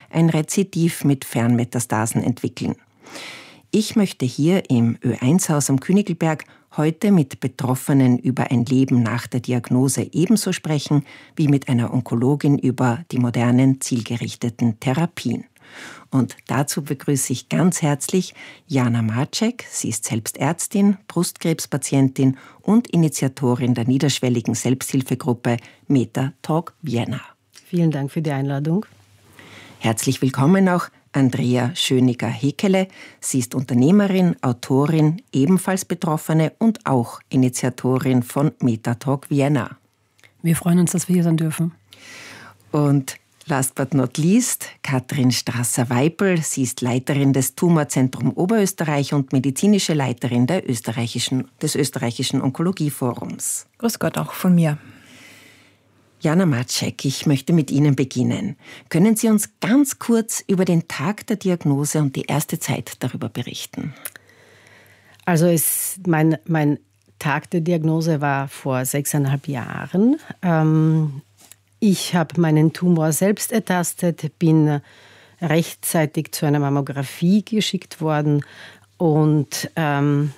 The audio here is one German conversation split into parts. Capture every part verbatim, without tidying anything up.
ein Rezidiv mit Fernmetastasen entwickeln. Ich möchte hier im Ö eins Haus am Königelberg heute mit Betroffenen über ein Leben nach der Diagnose ebenso sprechen wie mit einer Onkologin über die modernen, zielgerichteten Therapien. Und dazu begrüße ich ganz herzlich Jana Marczek. Sie ist selbst Ärztin, Brustkrebspatientin und Initiatorin der niederschwelligen Selbsthilfegruppe MetaTalk Vienna. Vielen Dank für die Einladung. Herzlich willkommen auch Andrea Schöniger-Hekele. Sie ist Unternehmerin, Autorin, ebenfalls Betroffene und auch Initiatorin von MetaTalk Vienna. Wir freuen uns, dass wir hier sein dürfen. Und last but not least, Katrin Strasser-Weipel. Sie ist Leiterin des Tumorzentrum Oberösterreich und medizinische Leiterin der österreichischen, des österreichischen Onkologieforums. Grüß Gott auch von mir. Jana Marczek, ich möchte mit Ihnen beginnen. Können Sie uns ganz kurz über den Tag der Diagnose und die erste Zeit darüber berichten? Also es, mein, mein Tag der Diagnose war vor sechseinhalb Jahren. Ähm, Ich habe meinen Tumor selbst ertastet, bin rechtzeitig zu einer Mammographie geschickt worden und ähm,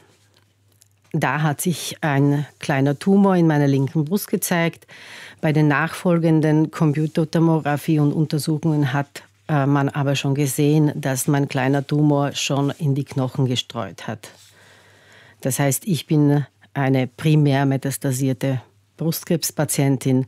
da hat sich ein kleiner Tumor in meiner linken Brust gezeigt. Bei den nachfolgenden Computertomographie und Untersuchungen hat äh, man aber schon gesehen, dass mein kleiner Tumor schon in die Knochen gestreut hat. Das heißt, ich bin eine primär metastasierte Brustkrebspatientin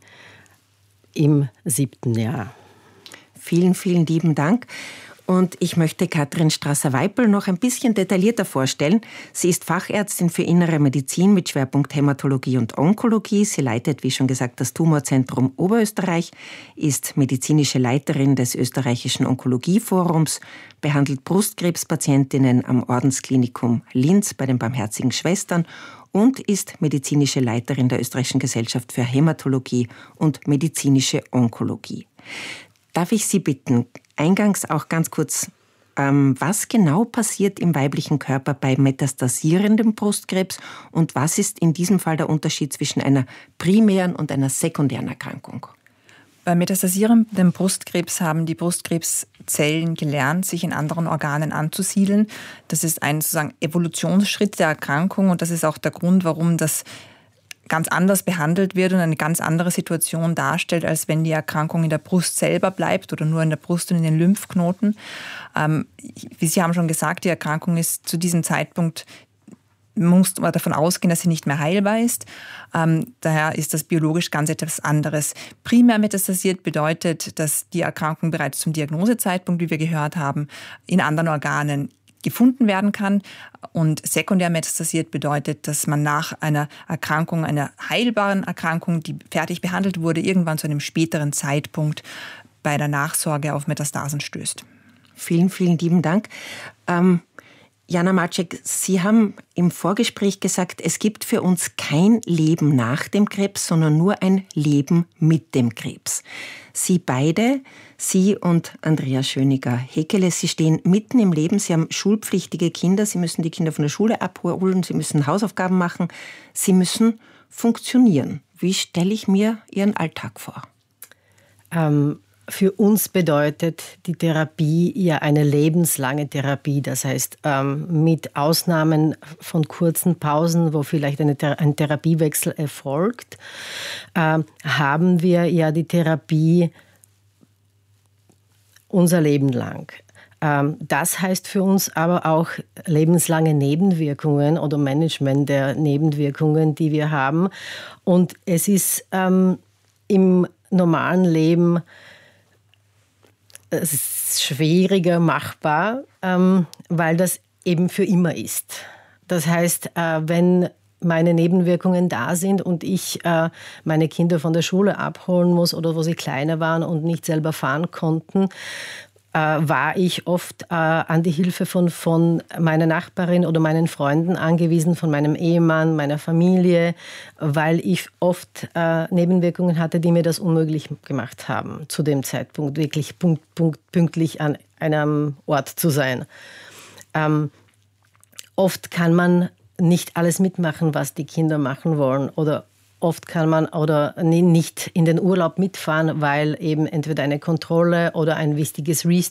im siebten Jahr. Vielen, vielen lieben Dank. Und ich möchte Katrin Strasser-Weipel noch ein bisschen detaillierter vorstellen. Sie ist Fachärztin für Innere Medizin mit Schwerpunkt Hämatologie und Onkologie. Sie leitet, wie schon gesagt, das Tumorzentrum Oberösterreich, ist medizinische Leiterin des österreichischen Onkologieforums, behandelt Brustkrebspatientinnen am Ordensklinikum Linz bei den Barmherzigen Schwestern und ist medizinische Leiterin der Österreichischen Gesellschaft für Hämatologie und medizinische Onkologie. Darf ich Sie bitten, eingangs auch ganz kurz, ähm, was genau passiert im weiblichen Körper bei metastasierendem Brustkrebs und was ist in diesem Fall der Unterschied zwischen einer primären und einer sekundären Erkrankung? Bei metastasierendem Brustkrebs haben die Brustkrebszellen gelernt, sich in anderen Organen anzusiedeln. Das ist ein sozusagen Evolutionsschritt der Erkrankung und das ist auch der Grund, warum das ganz anders behandelt wird und eine ganz andere Situation darstellt, als wenn die Erkrankung in der Brust selber bleibt oder nur in der Brust und in den Lymphknoten. Ähm, wie Sie haben schon gesagt, die Erkrankung ist zu diesem Zeitpunkt, man muss davon ausgehen, dass sie nicht mehr heilbar ist. Ähm, daher ist das biologisch ganz etwas anderes. Primär metastasiert bedeutet, dass die Erkrankung bereits zum Diagnosezeitpunkt, wie wir gehört haben, in anderen Organen gefunden werden kann. Und sekundär metastasiert bedeutet, dass man nach einer Erkrankung, einer heilbaren Erkrankung, die fertig behandelt wurde, irgendwann zu einem späteren Zeitpunkt bei der Nachsorge auf Metastasen stößt. Vielen, vielen lieben Dank. Ähm Jana Marczek, Sie haben im Vorgespräch gesagt, es gibt für uns kein Leben nach dem Krebs, sondern nur ein Leben mit dem Krebs. Sie beide, Sie und Andrea Schöniger-Hekele, Sie stehen mitten im Leben. Sie haben schulpflichtige Kinder. Sie müssen die Kinder von der Schule abholen. Sie müssen Hausaufgaben machen. Sie müssen funktionieren. Wie stelle ich mir Ihren Alltag vor? Ähm Für uns bedeutet die Therapie ja eine lebenslange Therapie. Das heißt, ähm, mit Ausnahmen von kurzen Pausen, wo vielleicht eine Thera- ein Therapiewechsel erfolgt, äh, haben wir ja die Therapie unser Leben lang. Ähm, das heißt für uns aber auch lebenslange Nebenwirkungen oder Management der Nebenwirkungen, die wir haben. Und es ist ähm, im normalen Leben es ist schwieriger machbar, ähm, weil das eben für immer ist. Das heißt, äh, wenn meine Nebenwirkungen da sind und ich äh, meine Kinder von der Schule abholen muss oder wo sie kleiner waren und nicht selber fahren konnten, äh, war ich oft äh, an die Hilfe von, von meiner Nachbarin oder meinen Freunden angewiesen, von meinem Ehemann, meiner Familie, weil ich oft äh, Nebenwirkungen hatte, die mir das unmöglich gemacht haben, zu dem Zeitpunkt wirklich punkt, punkt, pünktlich an einem Ort zu sein. Ähm, oft kann man nicht alles mitmachen, was die Kinder machen wollen, oder oft kann man oder nicht in den Urlaub mitfahren, weil eben entweder eine Kontrolle oder ein wichtiges